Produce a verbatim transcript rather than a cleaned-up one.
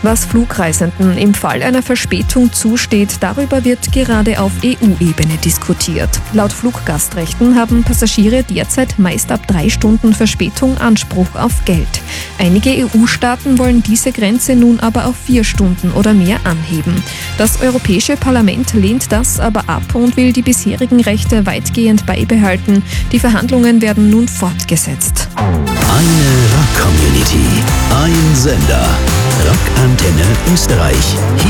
Was Flugreisenden im Fall einer Verspätung zusteht, darüber wird gerade auf E U-Ebene diskutiert. Laut Fluggastrechten haben Passagiere derzeit meist ab drei Stunden Verspätung Anspruch auf Geld. Einige E U-Staaten wollen diese Grenze nun aber auf vier Stunden oder mehr anheben. Das Europäische Parlament lehnt das aber ab und will die bisherigen Rechte weitgehend beibehalten. Die Verhandlungen werden nun fortgesetzt. Eine Rock-Community, ein Sender. Rockantenne Österreich. Hier